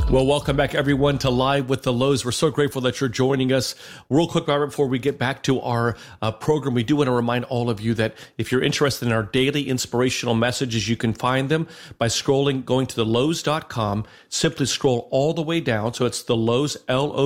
Well, welcome back, everyone, to Live with the Lows. We're so grateful that you're joining us. Real quick, Robert, before we get back to our program, we do want to remind all of you that if you're interested in our daily inspirational messages, you can find them by going to thelows.com. Simply scroll all the way down. So it's the Lows,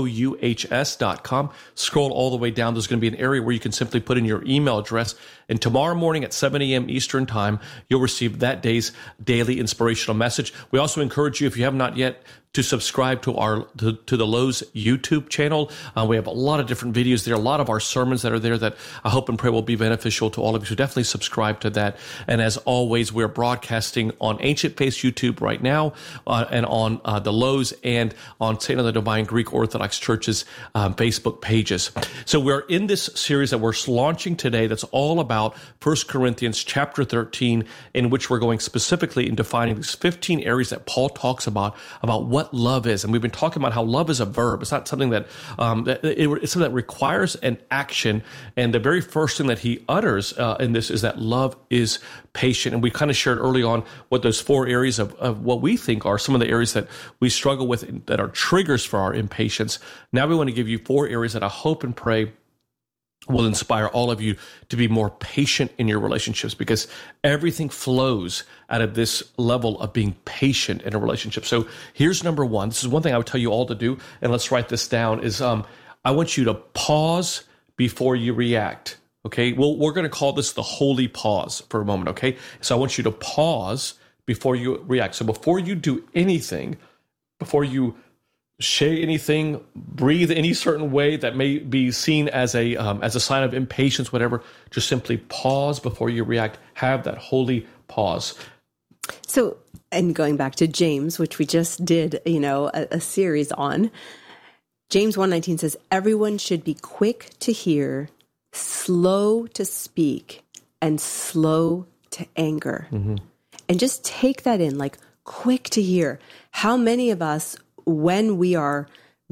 LOUHS.com. Scroll all the way down. There's going to be an area where you can simply put in your email address. And tomorrow morning at 7 a.m. Eastern Time, you'll receive that day's daily inspirational message. We also encourage you, if you have not yet, to subscribe to the Lows YouTube channel. We have a lot of different videos there, a lot of our sermons that are there that I hope and pray will be beneficial to all of you. So definitely subscribe to that. And as always, we're broadcasting on Ancient Faith YouTube right now, and on the Lows and on St. Anna Divine Greek Orthodox Church's Facebook pages. So we're in this series that we're launching today that's all about 1 Corinthians chapter 13, in which we're going specifically in defining these 15 areas that Paul talks about what love is. And we've been talking about how love is a verb. It's not something that, it's something that requires an action. And the very first thing that he utters in this is that love is patient. And we kind of shared early on what those 4 areas of what we think are some of the areas that we struggle with that are triggers for our impatience. Now we want to give you 4 areas that I hope and pray will inspire all of you to be more patient in your relationships, because everything flows out of this level of being patient in a relationship. So here's number 1. This is one thing I would tell you all to do, and let's write this down, is I want you to pause before you react. Okay, well, we're going to call this the holy pause for a moment, okay? So I want you to pause before you react. So before you do anything, before you say anything, breathe any certain way that may be seen as a sign of impatience, whatever, just simply pause before you react. Have that holy pause. So, and going back to James, which we just did, a series on, James 1:19 says, everyone should be quick to hear, slow to speak, and slow to anger. Mm-hmm. And just take that in, like quick to hear. How many of us, when we are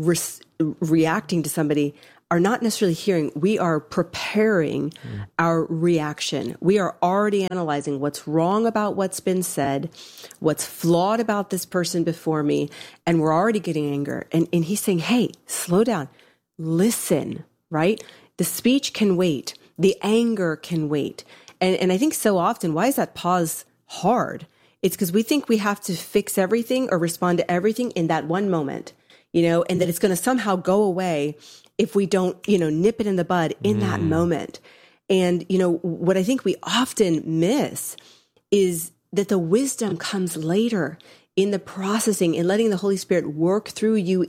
reacting to somebody, are not necessarily hearing, we are preparing our reaction. We are already analyzing what's wrong about what's been said, what's flawed about this person before me, and we're already getting anger. And he's saying, hey, slow down, listen, right? The speech can wait. The anger can wait. And I think so often, why is that pause hard? It's because we think we have to fix everything or respond to everything in that one moment, and that it's going to somehow go away if we don't, nip it in the bud in that moment. And, what I think we often miss is that the wisdom comes later in the processing and letting the Holy Spirit work through you,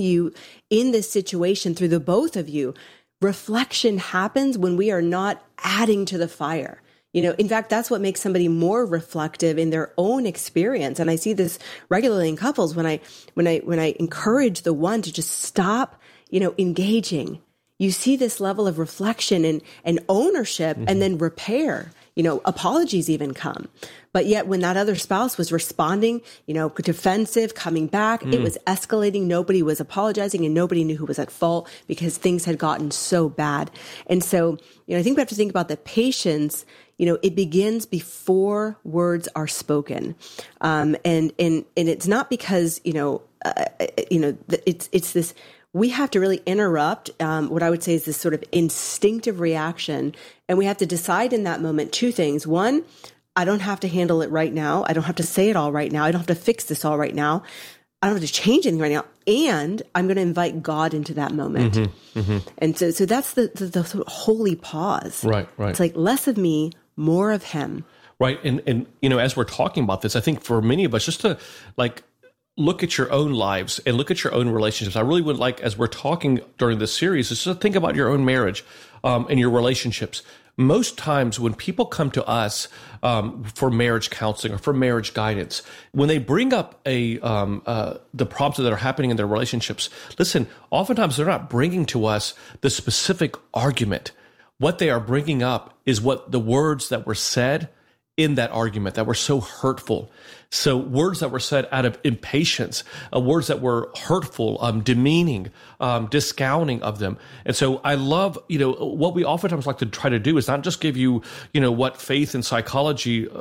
in this situation, through the both of you. Reflection happens when we are not adding to the fire. In fact, that's what makes somebody more reflective in their own experience. And I see this regularly in couples when I encourage the one to just stop, engaging. You see this level of reflection and ownership, and then repair. Apologies even come. But yet when that other spouse was responding, defensive, coming back, it was escalating. Nobody was apologizing and nobody knew who was at fault because things had gotten so bad. And so, I think we have to think about the patience. It begins before words are spoken. And it's not because, it's this, we have to really interrupt what I would say is this sort of instinctive reaction. And we have to decide in that moment 2 things. 1, I don't have to handle it right now. I don't have to say it all right now. I don't have to fix this all right now. I don't have to change anything right now. And I'm going to invite God into that moment. And so that's the sort of holy pause. Right. It's like less of me, more of him. Right. And as we're talking about this, I think for many of us, just to look at your own lives and look at your own relationships. I really would like, as we're talking during this series, is to think about your own marriage and your relationships. Most times when people come to us for marriage counseling or for marriage guidance, when they bring up the problems that are happening in their relationships, listen, oftentimes they're not bringing to us the specific argument. What they are bringing up is what the words that were said in that argument that were so hurtful. So words that were said out of impatience, words that were hurtful, demeaning, discounting of them. And so I love, what we oftentimes like to try to do is not just give you, what faith and psychology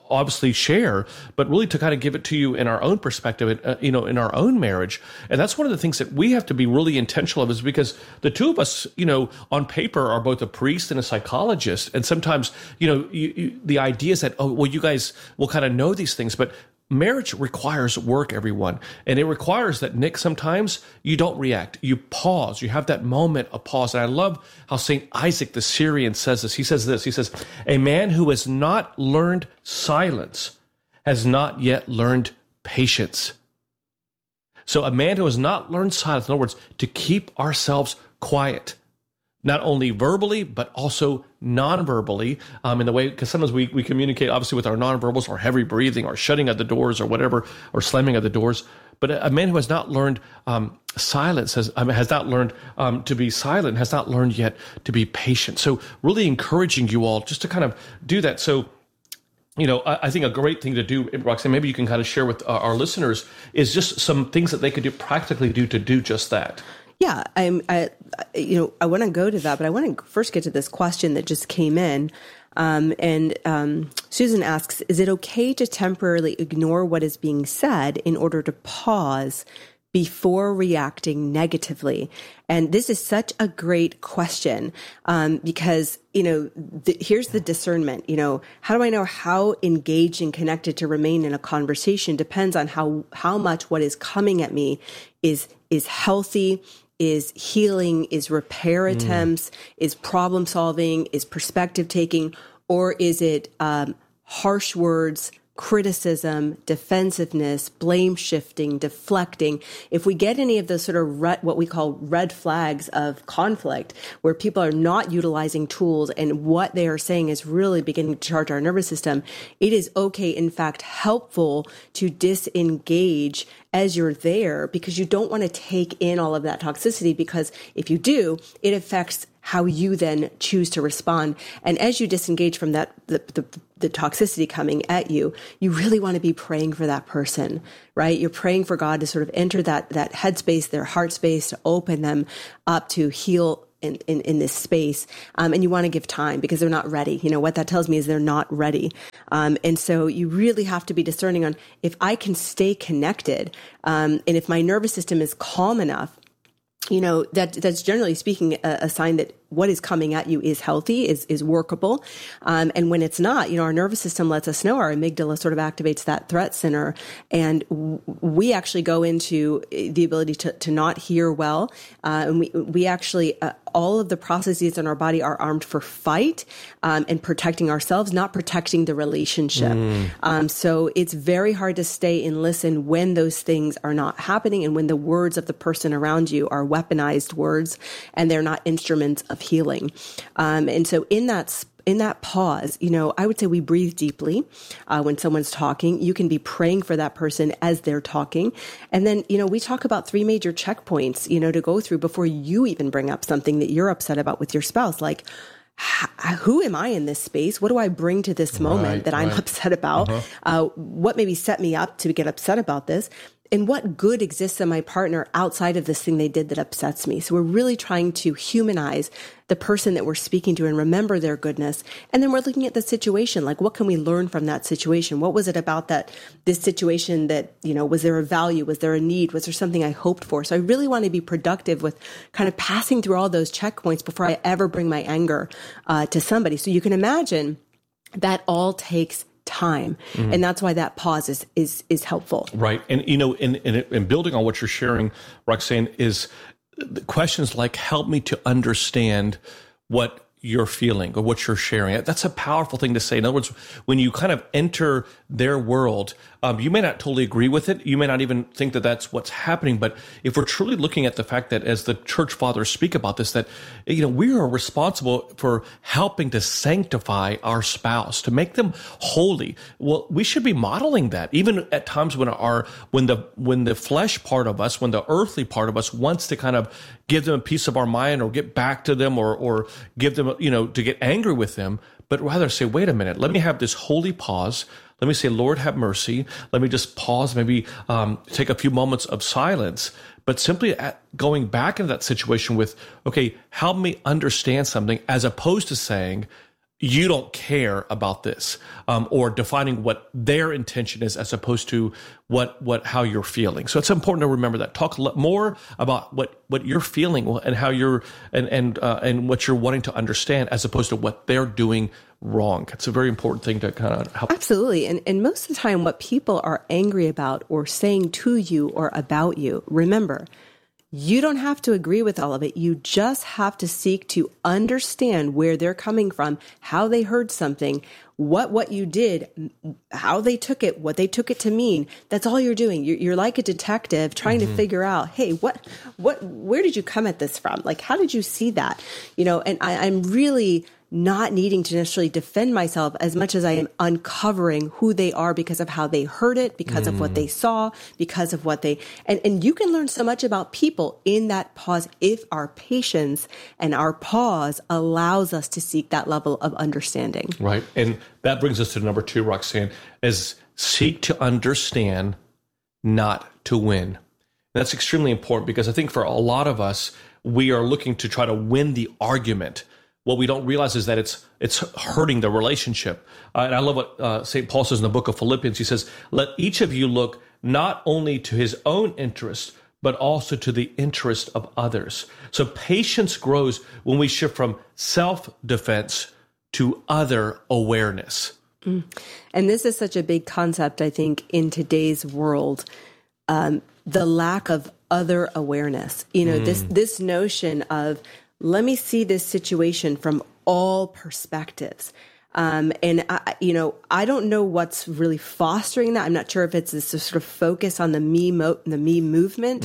obviously share, but really to kind of give it to you in our own perspective, in our own marriage. And that's one of the things that we have to be really intentional of, is because the two of us, on paper are both a priest and a psychologist. And sometimes, the idea is that, oh, well, you guys will kind of know these things, but marriage requires work, everyone. And it requires that, Nick, sometimes you don't react. You pause. You have that moment of pause. And I love how St. Isaac the Syrian says this. He says, a man who has not learned silence has not yet learned patience. So a man who has not learned silence, in other words, to keep ourselves quiet, not only verbally, but also non-verbally, in the way, because sometimes we communicate obviously with our non-verbals, or heavy breathing, or shutting of the doors, or whatever, or slamming of the doors. But a man who has not learned silence, has not learned to be silent, has not learned yet to be patient. So really encouraging you all just to kind of do that. So, I think a great thing to do, Roxanne, maybe you can kind of share with our listeners, is just some things that they could practically do to do just that. Yeah, I want to go to that, but I want to first get to this question that just came in. Susan asks, is it okay to temporarily ignore what is being said in order to pause before reacting negatively? And this is such a great question, because, here's the discernment. How do I know how engaged and connected to remain in a conversation depends on how much what is coming at me is healthy, is healing, is repair attempts, is problem solving, is perspective taking, or is it harsh words, criticism, defensiveness, blame shifting, deflecting? If we get any of those sort of what we call red flags of conflict, where people are not utilizing tools and what they are saying is really beginning to charge our nervous system, it is okay, in fact, helpful to disengage as you're there, because you don't want to take in all of that toxicity, because if you do, it affects how you then choose to respond. And as you disengage from that, the toxicity coming at you, you really want to be praying for that person, right? You're praying for God to sort of enter that headspace, their heart space, to open them up to heal in this space. And you want to give time, because they're not ready. What that tells me is they're not ready. And so you really have to be discerning on, if I can stay connected, and if my nervous system is calm enough, that's generally speaking a sign that what is coming at you is healthy, is workable. And when it's not, our nervous system lets us know. Our amygdala sort of activates that threat center. And we actually go into the ability to not hear well. And we actually, all of the processes in our body are armed for fight, and protecting ourselves, not protecting the relationship. So it's very hard to stay and listen when those things are not happening, and when the words of the person around you are weaponized words and they're not instruments of healing. And so in that pause, I would say we breathe deeply when someone's talking. You can be praying for that person as they're talking. And then, we talk about 3 major checkpoints, to go through before you even bring up something that you're upset about with your spouse. Like, who am I in this space? What do I bring to this moment that I'm upset about? What maybe set me up to get upset about this? And what good exists in my partner outside of this thing they did that upsets me? So we're really trying to humanize the person that we're speaking to and remember their goodness. And then we're looking at the situation, like, what can we learn from that situation? What was it about this situation that, was there a value? Was there a need? Was there something I hoped for? So I really want to be productive with kind of passing through all those checkpoints before I ever bring my anger to somebody. So you can imagine that all takes time. And that's why that pause is helpful. Right. And, in building on what you're sharing, Roxanne, is the questions like, help me to understand what you're feeling or what you're sharing. That's a powerful thing to say. In other words, when you kind of enter their world, you may not totally agree with it. You may not even think that that's what's happening. But if we're truly looking at the fact that, as the church fathers speak about this, that, we are responsible for helping to sanctify our spouse, to make them holy. Well, we should be modeling that, even at times when the flesh part of us, when the earthly part of us wants to kind of give them a piece of our mind, or get back to them, or give them, to get angry with them, but rather say, wait a minute, let me have this holy pause. Let me say, Lord, have mercy. Let me just pause, maybe take a few moments of silence, but simply going back into that situation with, okay, help me understand something, as opposed to saying, you don't care about this, or defining what their intention is as opposed to how you're feeling. So it's important to remember that. Talk more about what you're feeling and how you're and what you're wanting to understand as opposed to what they're doing wrong. It's a very important thing to kind of help. Absolutely. And most of the time, what people are angry about or saying to you or about you, remember, you don't have to agree with all of it. You just have to seek to understand where they're coming from, how they heard something, what you did, how they took it, what they took it to mean. That's all you're doing. You're like a detective trying to figure out, hey, where did you come at this from? Like, how did you see that? And I'm really not needing to necessarily defend myself as much as I am uncovering who they are because of how they heard it, because of what they saw, because of what and you can learn so much about people in that pause if our patience and our pause allows us to seek that level of understanding. Right. And that brings us to number 2, Roxanne, is seek to understand, not to win. That's extremely important because I think for a lot of us, we are looking to try to win the argument. What we don't realize is that it's hurting the relationship. And I love what St. Paul says in the book of Philippians. He says, let each of you look not only to his own interest, but also to the interest of others. So patience grows when we shift from self-defense to other awareness. And this is such a big concept, I think, in today's world. The lack of other awareness. This notion of, let me see this situation from all perspectives. And I don't know what's really fostering that. I'm not sure if it's this sort of focus on the me movement.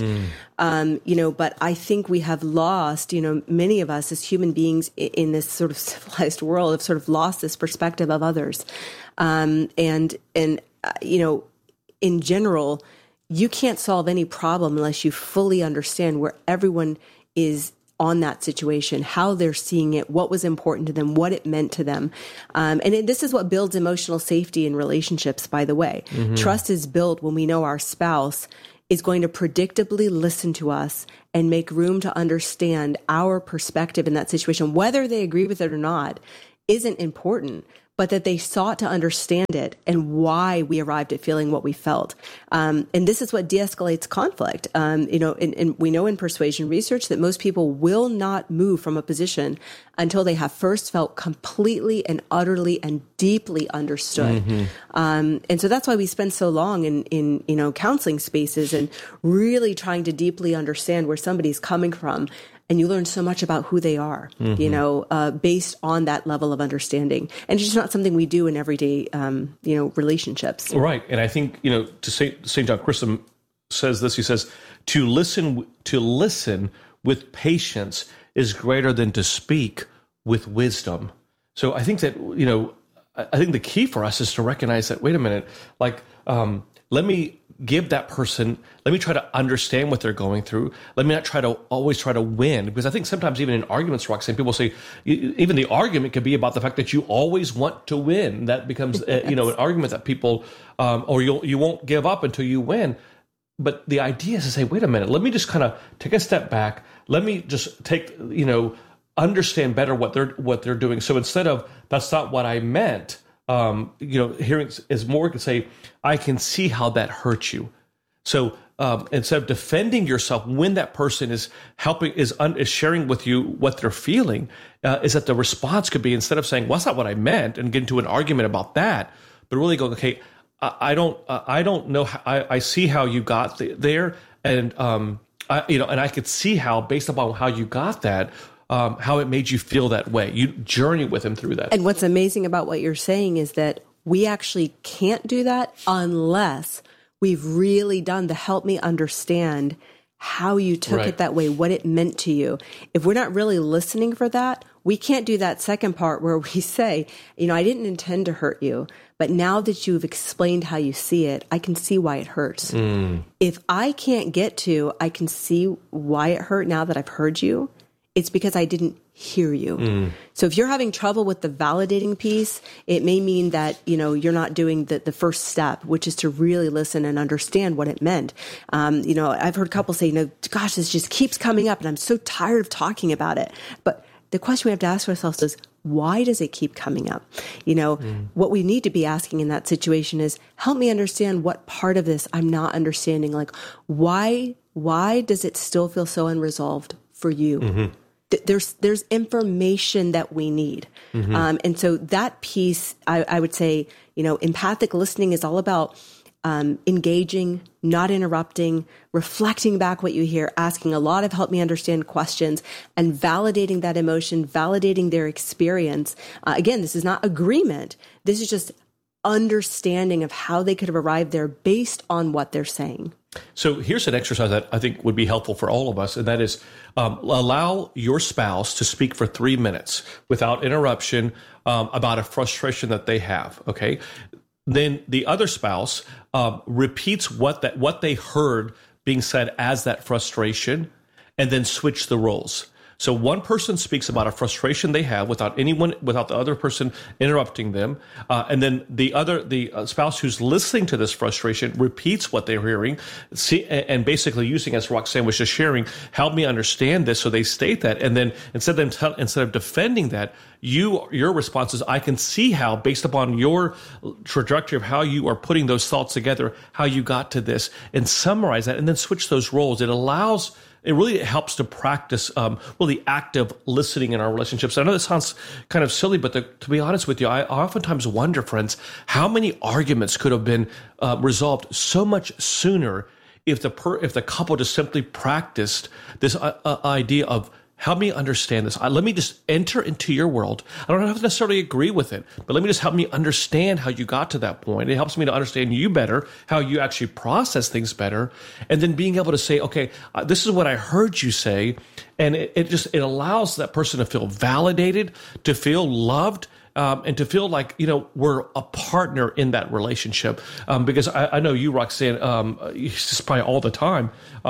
But I think we have lost, many of us as human beings in this sort of civilized world have sort of lost this perspective of others. In general, you can't solve any problem unless you fully understand where everyone is on that situation, how they're seeing it, what was important to them, what it meant to them. This is what builds emotional safety in relationships, by the way. Trust is built when we know our spouse is going to predictably listen to us and make room to understand our perspective in that situation. Whether they agree with it or not isn't important, but that they sought to understand it and why we arrived at feeling what we felt. And this is what de-escalates conflict. And we know in persuasion research that most people will not move from a position until they have first felt completely and utterly and deeply understood. And so that's why we spend so long in counseling spaces and really trying to deeply understand where somebody's coming from. And you learn so much about who they are, based on that level of understanding. And it's just not something we do in everyday, relationships. Right. And I think, to St. John Chrysostom says this, he says, to listen with patience is greater than to speak with wisdom. So I think that, I think the key for us is to recognize that, wait a minute, let me give that person, let me try to understand what they're going through. Let me not always try to win. Because I think sometimes even in arguments, Roxanne, people say, even the argument could be about the fact that you always want to win. That becomes, an argument that people, or you won't give up until you win. But the idea is to say, wait a minute, let me just kind of take a step back. Let me just understand better what they're doing. So instead of, that's not what I meant, hearing is more to say, I can see how that hurts you. So instead of defending yourself when that person is helping, is sharing with you what they're feeling, is that the response could be, instead of saying, well, that's not what I meant, and get into an argument about that, but really go, okay, I don't know how, I see how you got there, and and I could see how, based upon how you got that, how it made you feel that way. You journey with him through that. And what's amazing about what you're saying is that we actually can't do that unless we've really done the help me understand how you took it that way, what it meant to you. If we're not really listening for that, we can't do that second part where we say, I didn't intend to hurt you, but now that you've explained how you see it, I can see why it hurts. If I can't get to, I can see why it hurt now that I've heard you, it's because I didn't hear you. So if you're having trouble with the validating piece, it may mean that, you're not doing the first step, which is to really listen and understand what it meant. I've heard couples say, gosh, this just keeps coming up and I'm so tired of talking about it. But the question we have to ask ourselves is, why does it keep coming up? What we need to be asking in that situation is, help me understand what part of this I'm not understanding. Like, why does it still feel so unresolved for you? There's information that we need. And so that piece, I would say, empathic listening is all about engaging, not interrupting, reflecting back what you hear, asking a lot of help me understand questions, and validating that emotion, validating their experience. Again, this is not agreement. This is just understanding of how they could have arrived there based on what they're saying. So here's an exercise that I think would be helpful for all of us, and that is allow your spouse to speak for 3 minutes without interruption about a frustration that they have, okay? Then the other spouse repeats what they heard being said as that frustration, and then switch the roles. So one person speaks about a frustration they have without the other person interrupting them, and then the spouse who's listening to this frustration repeats what they're hearing, and basically using, as Roxanne was just sharing, help me understand this. So they state that, and then instead of defending that, your response is, I can see how, based upon your trajectory of how you are putting those thoughts together, how you got to this, and summarize that, and then switch those roles. It really helps to practice really active listening in our relationships. I know this sounds kind of silly, but to be honest with you, I oftentimes wonder, friends, how many arguments could have been resolved so much sooner if the couple just simply practiced this idea of, help me understand this. Let me just enter into your world. I don't have to necessarily agree with it, but let me just help me understand how you got to that point. It helps me to understand you better, how you actually process things better, and then being able to say, okay, this is what I heard you say, and it allows that person to feel validated, to feel loved, and to feel like, we're a partner in that relationship. Because I know you, Roxanne, it's just probably all the time.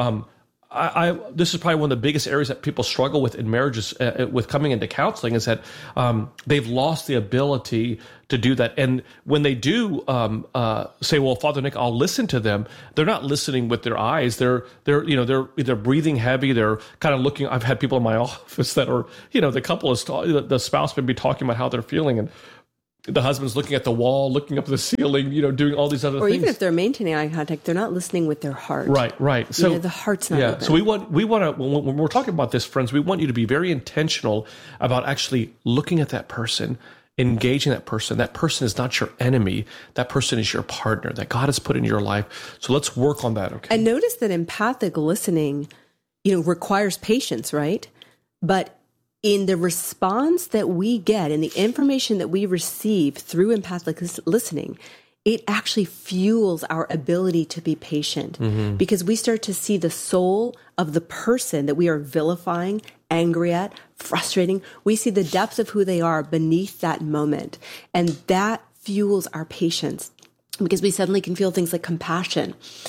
This is probably one of the biggest areas that people struggle with in marriages, with coming into counseling, is that they've lost the ability to do that. And when they do say, "Well, Father Nick, I'll listen to them," they're not listening with their eyes. They're either breathing heavy. They're kind of looking. I've had people in my office that are, the couple is the spouse may be talking about how they're feeling, and the husband's looking at the wall, looking up at the ceiling, doing all these other things. Or even if they're maintaining eye contact, they're not listening with their heart. Right. So the heart's not open. So we want to, when we're talking about this, friends, we want you to be very intentional about actually looking at that person, engaging that person. That person is not your enemy. That person is your partner that God has put in your life. So let's work on that, okay? And notice that empathic listening, requires patience, right? But in the response that we get and the information that we receive through empathic listening, it actually fuels our ability to be patient, because we start to see the soul of the person that we are vilifying, angry at, frustrating. We see the depth of who they are beneath that moment. And that fuels our patience, because we suddenly can feel things like compassion.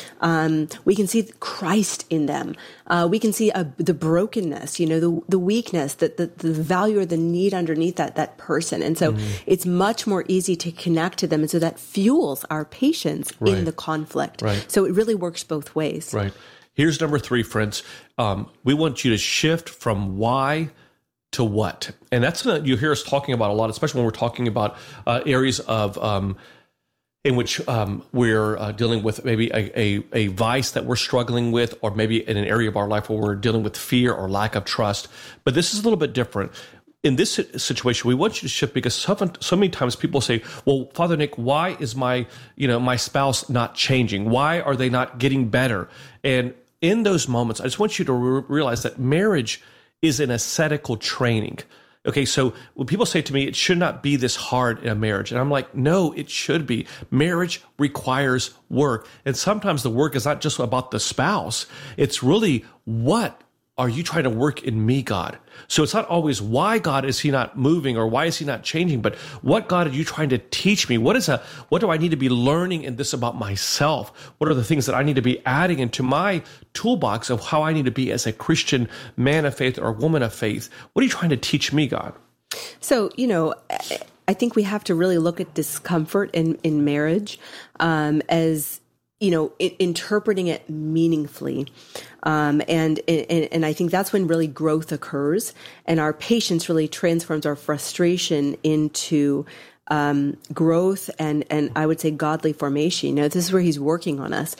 We can see Christ in them. We can see the brokenness, the weakness, the value or the need underneath that person. And so it's much more easy to connect to them. And so that fuels our patience in the conflict. Right. So it really works both ways. Right. Here's number 3, friends. We want you to shift from why to what. And that's something that you hear us talking about a lot, especially when we're talking about areas of in which we're dealing with maybe a vice that we're struggling with, or maybe in an area of our life where we're dealing with fear or lack of trust. But this is a little bit different. In this situation, we want you to shift, because so many times people say, well, Father Nick, why is my spouse not changing? Why are they not getting better? And in those moments, I just want you to realize that marriage is an ascetical training. Okay, so when people say to me, it should not be this hard in a marriage, and I'm like, no, it should be. Marriage requires work. And sometimes the work is not just about the spouse. It's really, what are you trying to work in me, God? So it's not always why, God, is he not moving, or why is he not changing, but what, God, are you trying to teach me? What do I need to be learning in this about myself? What are the things that I need to be adding into my toolbox of how I need to be as a Christian man of faith or woman of faith? What are you trying to teach me, God? So, I think we have to really look at discomfort in marriage as interpreting it meaningfully. And I think that's when really growth occurs, and our patience really transforms our frustration into growth and I would say godly formation. This is where he's working on us.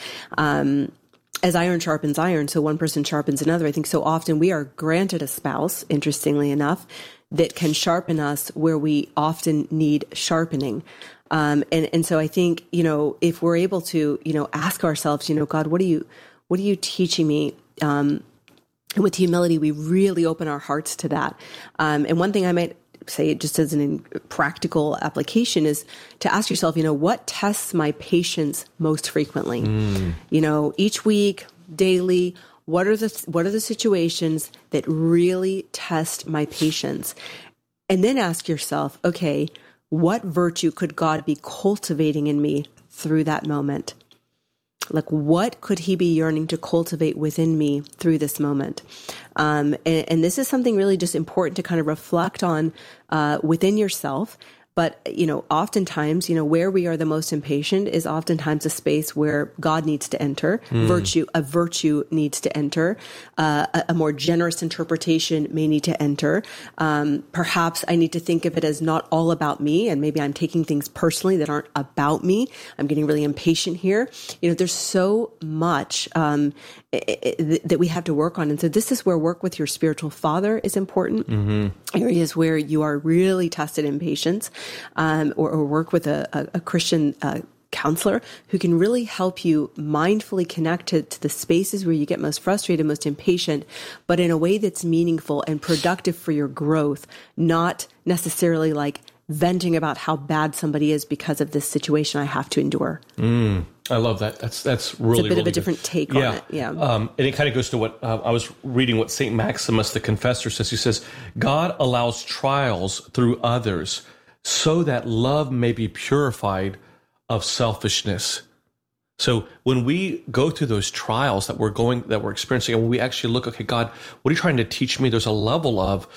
As iron sharpens iron, so one person sharpens another. I think so often we are granted a spouse, interestingly enough, that can sharpen us where we often need sharpening. And so I think, if we're able to, ask ourselves, God, what are you teaching me? And with humility, we really open our hearts to that. And one thing I might say, just as an practical application, is to ask yourself, what tests my patience most frequently? Each week, daily, what are the situations that really test my patience? And then ask yourself, okay, what virtue could God be cultivating in me through that moment? Like, what could he be yearning to cultivate within me through this moment? And this is something really just important to kind of reflect on within yourself. But, oftentimes, where we are the most impatient is oftentimes a space where God needs to enter. A virtue needs to enter. A more generous interpretation may need to enter. Perhaps I need to think of it as not all about me, and maybe I'm taking things personally that aren't about me. I'm getting really impatient here. There's so much that we have to work on. And so this is where work with your spiritual father is important. Areas where you are really tested in patience. Or work with a Christian counselor who can really help you mindfully connect to the spaces where you get most frustrated, most impatient, but in a way that's meaningful and productive for your growth, not necessarily like venting about how bad somebody is because of this situation I have to endure. I love that. That's really, it's a bit of a different take on it. Yeah. And it kind of goes to what I was reading, what St. Maximus the Confessor says. He says, God allows trials through others so that love may be purified of selfishness. So when we go through those trials that we're experiencing, and when we actually look, okay, God, what are you trying to teach me? There's a level of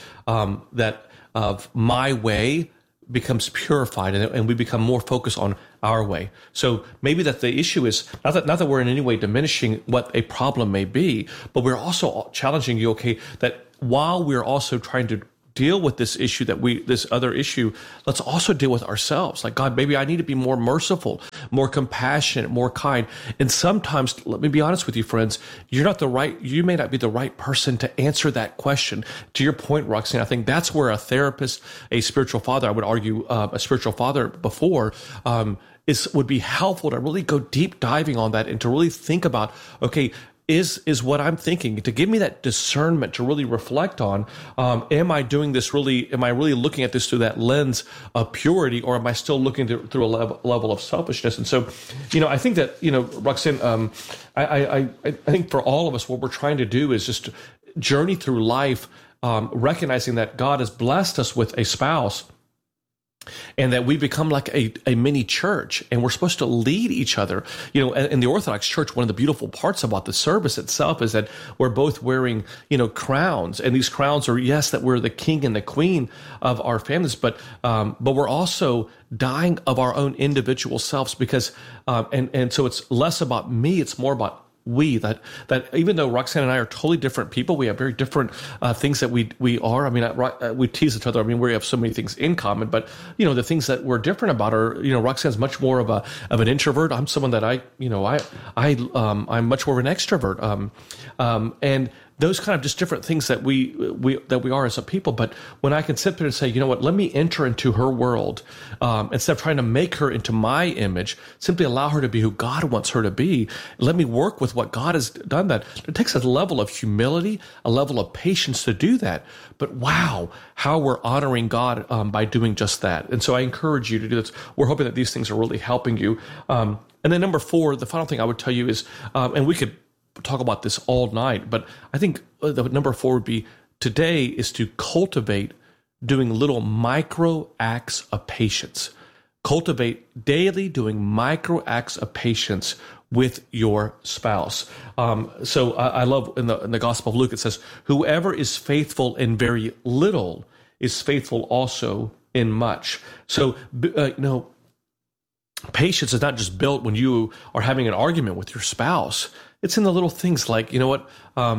of my way becomes purified, and we become more focused on our way. So maybe that the issue is not that we're in any way diminishing what a problem may be, but we're also challenging you, okay, that while we're also trying to deal with this issue this other issue, let's also deal with ourselves. Like, God, maybe I need to be more merciful, more compassionate, more kind. And sometimes, let me be honest with you, friends, you may not be the right person to answer that question. To your point, Roxanne, I think that's where a therapist, a spiritual father, I would argue, a spiritual father before, would be helpful to really go deep diving on that and to really think about, okay, is what I'm thinking, to give me that discernment to really reflect on, am I really looking at this through that lens of purity, or am I still looking through a level of selfishness? And so, I think that, Roxanne, I think for all of us, what we're trying to do is just journey through life, recognizing that God has blessed us with a spouse, and that we become like a mini church, and we're supposed to lead each other. In the Orthodox Church, one of the beautiful parts about the service itself is that we're both wearing, crowns, and these crowns are, yes, that we're the king and the queen of our families, but we're also dying of our own individual selves, because and so it's less about me, it's more about that even though Roxanne and I are totally different people, we have very different things that we are. I mean, we tease each other. I mean, we have so many things in common, but the things that we're different about are, Roxanne's much more of an introvert. I'm someone that I'm much more of an extrovert. And those kind of just different things that we are as a people. But when I can sit there and say, you know what, let me enter into her world, instead of trying to make her into my image, simply allow her to be who God wants her to be. Let me work with what God has done. That it takes a level of humility, a level of patience to do that. But wow, how we're honoring God by doing just that. And so I encourage you to do this. We're hoping that these things are really helping you. And then number 4, the final thing I would tell you is, and we could talk about this all night, but I think the number 4 would be, today is to cultivate doing little micro acts of patience. Cultivate daily doing micro acts of patience with your spouse. So I love in the Gospel of Luke, it says, whoever is faithful in very little is faithful also in much. So, patience is not just built when you are having an argument with your spouse. It's in the little things like, you know what,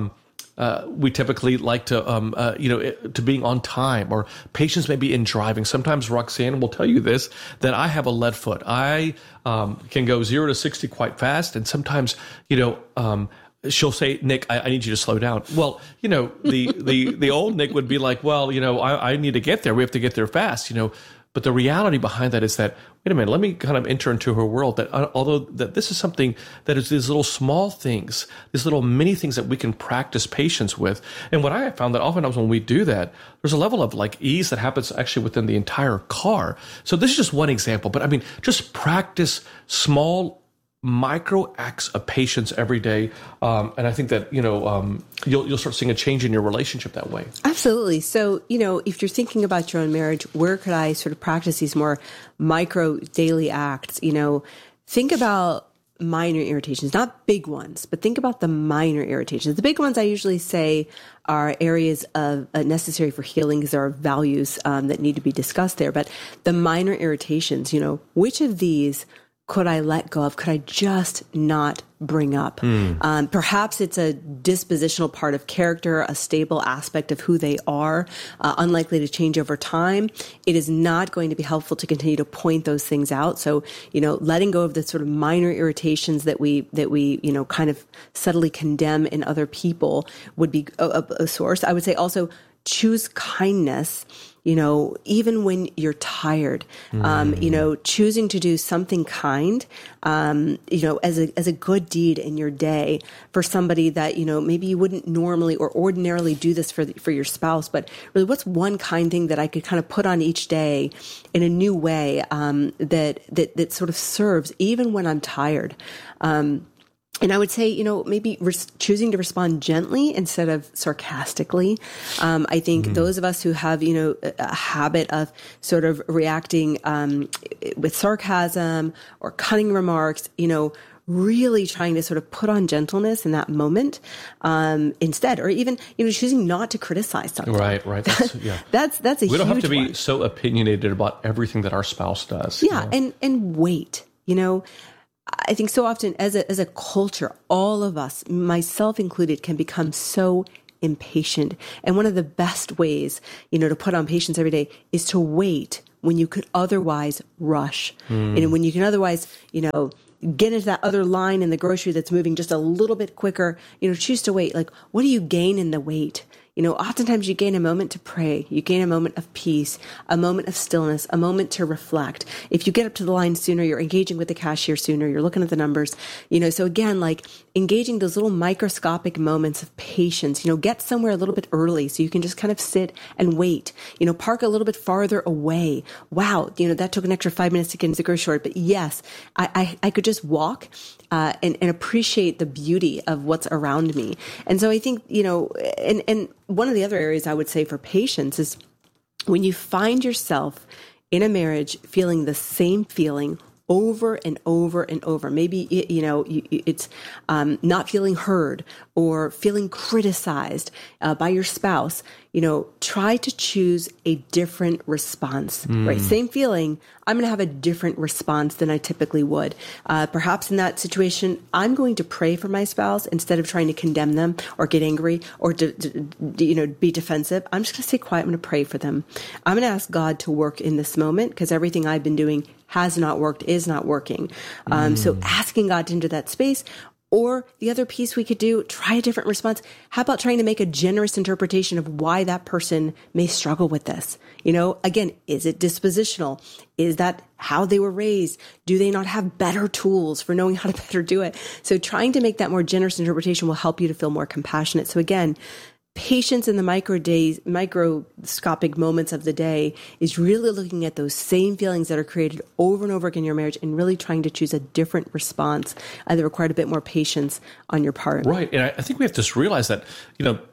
we typically like to, to being on time, or patience maybe in driving. Sometimes Roxanne will tell you this, that I have a lead foot. I can go 0 to 60 quite fast. And sometimes, she'll say, Nick, I need you to slow down. Well, the old Nick would be like, well, I need to get there. We have to get there fast, But the reality behind that is that, wait a minute, let me kind of enter into her world, that although that this is something that is these little small things, these little mini things that we can practice patience with. And what I have found that oftentimes when we do that, there's a level of like ease that happens actually within the entire car. So this is just one example, but I mean, just practice small micro acts of patience every day. And I think that, you'll start seeing a change in your relationship that way. Absolutely. So, if you're thinking about your own marriage, where could I sort of practice these more micro daily acts? Think about minor irritations, not big ones, but think about the minor irritations. The big ones I usually say are areas of necessary for healing, because there are values that need to be discussed there. But the minor irritations, which of these could I let go of? Could I just not bring up? Perhaps it's a dispositional part of character, a stable aspect of who they are, unlikely to change over time. It is not going to be helpful to continue to point those things out. So, letting go of the sort of minor irritations that we kind of subtly condemn in other people would be a source. I would say also choose kindness, even when you're tired, choosing to do something kind, as a good deed in your day for somebody that, maybe you wouldn't normally or ordinarily do this for your spouse, but really what's one kind thing that I could kind of put on each day in a new way, that sort of serves even when I'm tired. And I would say, maybe choosing to respond gently instead of sarcastically. I think those of us who have, a habit of sort of reacting with sarcasm or cutting remarks, really trying to sort of put on gentleness in that moment instead, or even, choosing not to criticize something. Right. That's a we don't huge have to be one. so opinionated about everything that our spouse does. Yeah. And wait, I think so often as a culture, all of us, myself included, can become so impatient. And one of the best ways, to put on patience every day is to wait when you could otherwise rush. And when you can otherwise, get into that other line in the grocery that's moving just a little bit quicker, choose to wait. Like, what do you gain in the wait? Oftentimes you gain a moment to pray. You gain a moment of peace, a moment of stillness, a moment to reflect. If you get up to the line sooner, you're engaging with the cashier sooner, you're looking at the numbers, so again, like engaging those little microscopic moments of patience, get somewhere a little bit early so you can just kind of sit and wait, park a little bit farther away. Wow. That took an extra 5 minutes to get into the grocery store, but yes, I could just walk and appreciate the beauty of what's around me. And so I think, and one of the other areas I would say for patience is when you find yourself in a marriage feeling the same feeling over and over and over. Maybe, it's not feeling heard or feeling criticized by your spouse. Try to choose a different response, right? Same feeling. I'm going to have a different response than I typically would. Perhaps in that situation, I'm going to pray for my spouse instead of trying to condemn them or get angry or be defensive. I'm just going to stay quiet. I'm going to pray for them. I'm going to ask God to work in this moment because everything I've been doing has not worked, is not working. So asking God into that space. Or the other piece we could do, try a different response. How about trying to make a generous interpretation of why that person may struggle with this? Again, is it dispositional? Is that how they were raised? Do they not have better tools for knowing how to better do it? So trying to make that more generous interpretation will help you to feel more compassionate. So again, patience in the microscopic moments of the day is really looking at those same feelings that are created over and over again in your marriage and really trying to choose a different response that required a bit more patience on your part. Right. And I think we have to realize that,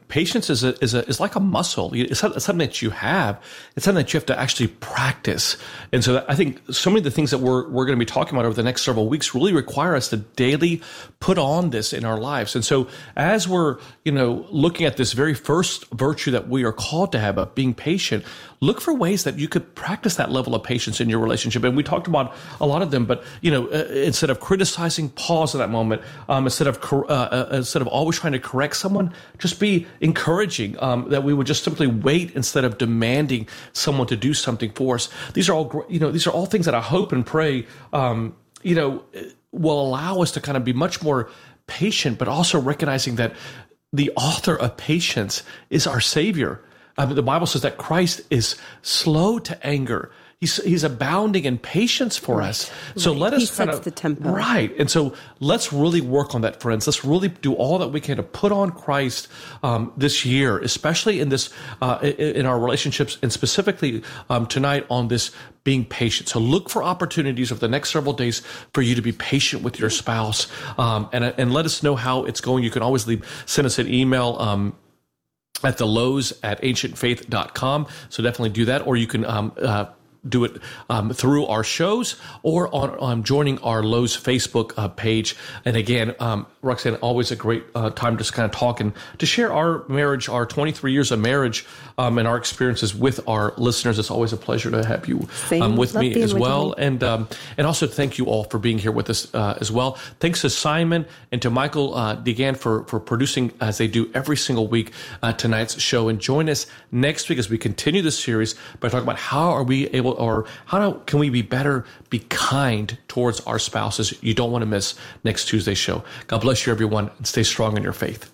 patience is like a muscle. It's something that you have. It's something that you have to actually practice. And so I think so many of the things that we're going to be talking about over the next several weeks really require us to daily put on this in our lives. And so as we're, looking at this very first virtue that we are called to have of being patient, look for ways that you could practice that level of patience in your relationship. And we talked about a lot of them, but, instead of criticizing, pause in that moment. Instead of always trying to correct someone, just be encouraging, that we would just simply wait instead of demanding someone to do something for us. These are all things that I hope and pray, will allow us to kind of be much more patient, but also recognizing that the author of patience is our Savior. The Bible says that Christ is slow to anger. He's abounding in patience for us. So let us sets the tempo. Right. And so let's really work on that, friends. Let's really do all that we can to put on Christ this year, especially in this in our relationships, and specifically tonight on this being patient. So look for opportunities over the next several days for you to be patient with your spouse, and let us know how it's going. You can always send us an email at thelows@ancientfaith.com. So definitely do that, or you can do it through our shows or on joining our Lowe's Facebook page. And again, Roxanne, always a great time to kind of talk and to share our marriage, our 23 years of marriage, and our experiences with our listeners. It's always a pleasure to have you with me as well. And also thank you all for being here with us as well. Thanks to Simon and to Michael DeGan for producing, as they do every single week, tonight's show. And join us next week as we continue this series by talking about how can we be better, be kind towards our spouses. You don't want to miss next Tuesday's show. God bless you, everyone, and stay strong in your faith.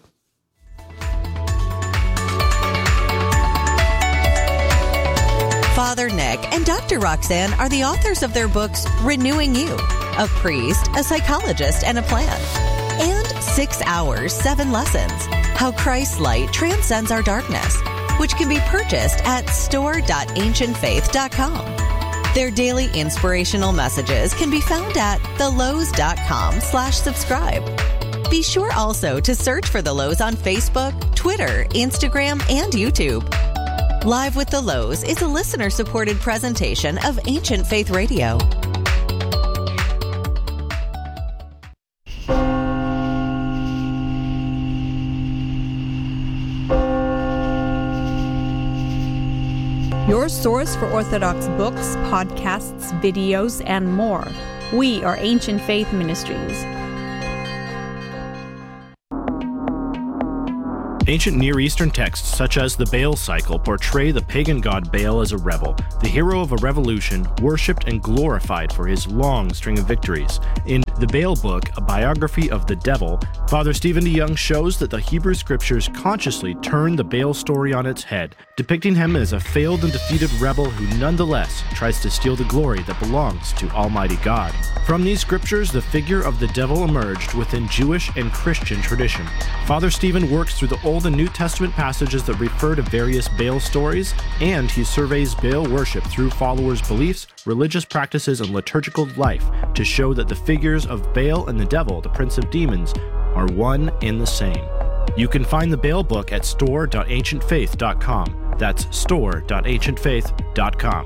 Father Nick and Dr. Roxanne are the authors of their books, Renewing You, A Priest, a Psychologist, and a Plan, and 6 Hours, 7 Lessons, How Christ's Light Transcends Our Darkness, which can be purchased at store.ancientfaith.com. Their daily inspirational messages can be found at thelows.com/subscribe. Be sure also to search for The Lows on Facebook, Twitter, Instagram, and YouTube. Live with The Lows is a listener-supported presentation of Ancient Faith Radio. Your source for Orthodox books, podcasts, videos, and more. We are Ancient Faith Ministries. Ancient Near Eastern texts such as the Baal cycle portray the pagan god Baal as a rebel, the hero of a revolution, worshipped and glorified for his long string of victories. In the Baal book, A Biography of the Devil, Father Stephen DeYoung shows that the Hebrew scriptures consciously turn the Baal story on its head, depicting him as a failed and defeated rebel who nonetheless tries to steal the glory that belongs to Almighty God. From these scriptures, the figure of the devil emerged within Jewish and Christian tradition. Father Stephen works through the Old and New Testament passages that refer to various Baal stories, and he surveys Baal worship through followers' beliefs, religious practices, and liturgical life to show that the figures of Baal and the devil, the prince of demons, are one and the same. You can find the Baal book at store.ancientfaith.com. That's store.ancientfaith.com.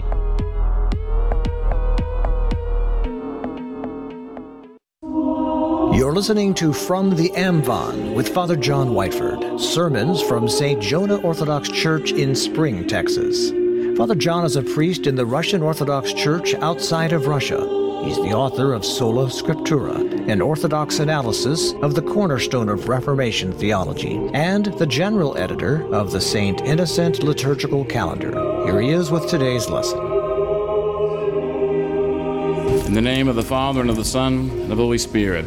You're listening to From the Amvon with Father John Whiteford, sermons from St. Jonah Orthodox Church in Spring, Texas. Father John is a priest in the Russian Orthodox Church outside of Russia. He's the author of Sola Scriptura, an Orthodox analysis of the cornerstone of Reformation theology, and the general editor of the St. Innocent Liturgical Calendar. Here he is with today's lesson. In the name of the Father, and of the Son, and of the Holy Spirit.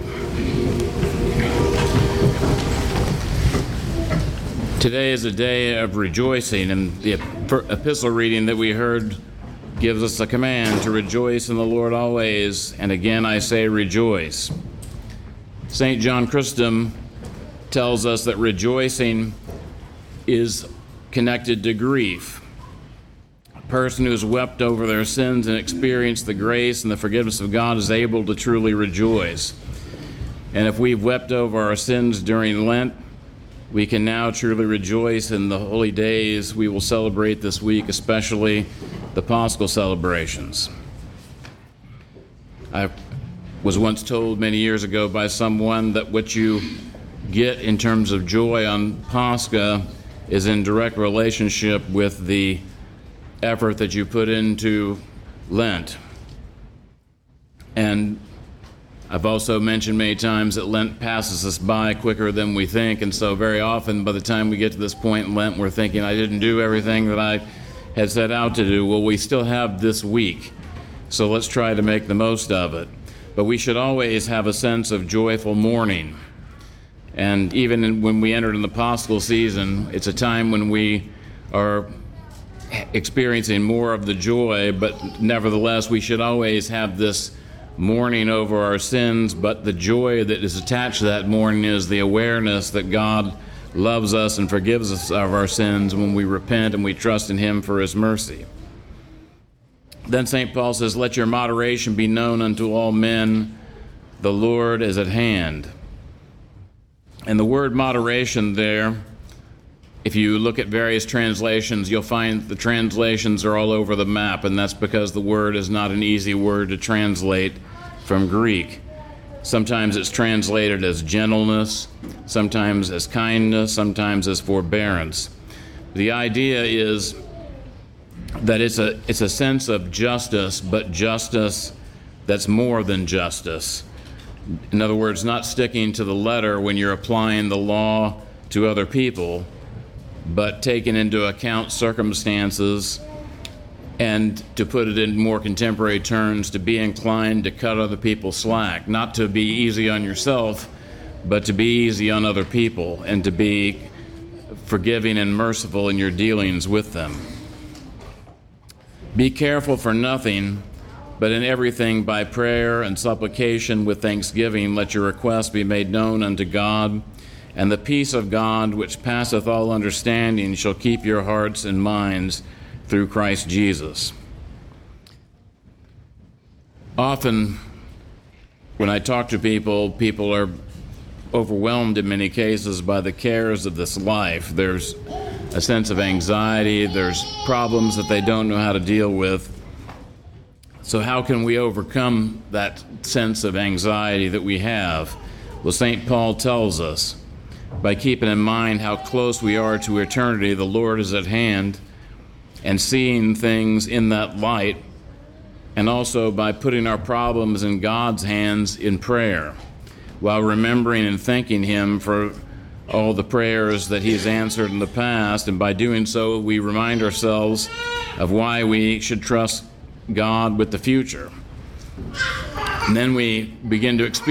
Today is a day of rejoicing, and the epistle reading that we heard gives us a command to rejoice in the Lord always, and again I say rejoice. St. John Chrysostom tells us that rejoicing is connected to grief. A person who has wept over their sins and experienced the grace and the forgiveness of God is able to truly rejoice. And if we've wept over our sins during Lent, we can now truly rejoice in the holy days we will celebrate this week, especially the Paschal celebrations. I was once told many years ago by someone that what you get in terms of joy on Pascha is in direct relationship with the effort that you put into Lent. And I've also mentioned many times that Lent passes us by quicker than we think, and so very often by the time we get to this point in Lent, we're thinking, I didn't do everything that I had set out to do. Well, we still have this week, so let's try to make the most of it. But we should always have a sense of joyful mourning. And even when we enter in the Paschal season, it's a time when we are experiencing more of the joy, but nevertheless, we should always have this mourning over our sins, but the joy that is attached to that mourning is the awareness that God loves us and forgives us of our sins when we repent and we trust in Him for His mercy. Then St. Paul says, let your moderation be known unto all men, the Lord is at hand. And the word moderation there, if you look at various translations, you'll find the translations are all over the map, and that's because the word is not an easy word to translate from Greek. Sometimes it's translated as gentleness, sometimes as kindness, sometimes as forbearance. The idea is that it's a sense of justice, but justice that's more than justice. In other words, not sticking to the letter when you're applying the law to other people, but taking into account circumstances, and to put it in more contemporary terms, to be inclined to cut other people slack, not to be easy on yourself, but to be easy on other people, and to be forgiving and merciful in your dealings with them. Be careful for nothing, but in everything by prayer and supplication with thanksgiving let your requests be made known unto God, and the peace of God, which passeth all understanding, shall keep your hearts and minds through Christ Jesus. Often, when I talk to people, people are overwhelmed in many cases by the cares of this life. There's a sense of anxiety, there's problems that they don't know how to deal with. So how can we overcome that sense of anxiety that we have? Well, St. Paul tells us, by keeping in mind how close we are to eternity, the Lord is at hand, and seeing things in that light, and also by putting our problems in God's hands in prayer, while remembering and thanking Him for all the prayers that He's answered in the past, and by doing so, we remind ourselves of why we should trust God with the future. And then we begin to experience